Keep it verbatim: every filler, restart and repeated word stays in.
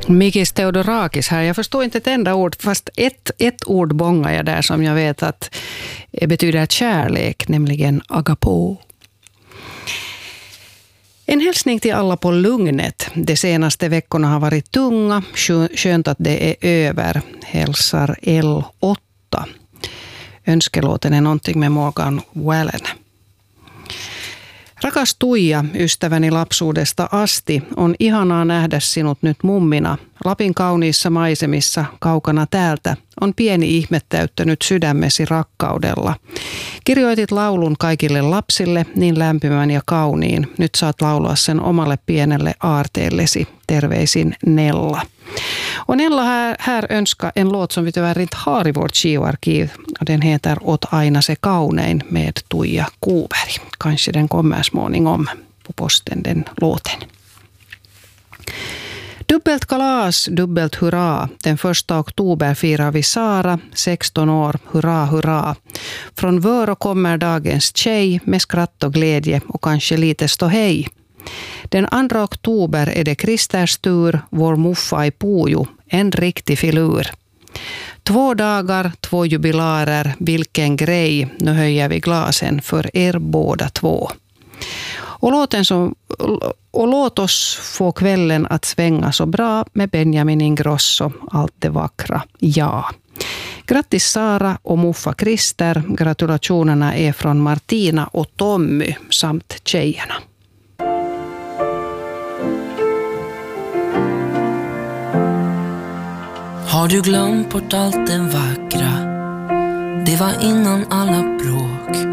Mikis Theodorakis här. Jag förstår inte ett enda ord, fast ett, ett ord bångar jag där som jag vet att betyder kärlek, nämligen agapo. En hälsning till alla på lugnet. De senaste veckorna har varit tunga. Skönt att det är över. Hälsar L åtta. Önskelåten är någonting med Morgan Wallen. Rakas Tuija, ystäväni lapsuudesta asti, on ihanaa nähdä sinut nyt mummina. Lapin kauniissa maisemissa, kaukana täältä, on pieni ihme täyttänyt sydämesi rakkaudella. Kirjoitit laulun kaikille lapsille, niin lämpimän ja kauniin. Nyt saat laulaa sen omalle pienelle aarteellesi. Terveisin Nella. Och Nella här, här önskar en låt som vi tyvärr inte har i vårt skivarkiv. Och den heter Åt aina se kaunein med Tuija Kuberg. Kanske den kommer småningom på posten, den låten. Dubbelt kalas, dubbelt hurra. Den första oktober firar vi Sara, sexton år, hurra, hurra. Från Vörå kommer dagens tjej med skratt och glädje och kanske lite ståhej. Den andra oktober är det Kristers tur, vår muffa i Pujo, en riktig filur. Två dagar, två jubilarer, vilken grej, nu höjer vi glasen för er båda två. Och, låten som, och låt oss få kvällen att svänga så bra med Benjamin Ingrosso, allt det vackra, ja. Grattis Sara och muffa Krister, gratulationerna är från Martina och Tommy samt tjejerna. Har du glömt bort allt det vackra? Det var innan alla bråk.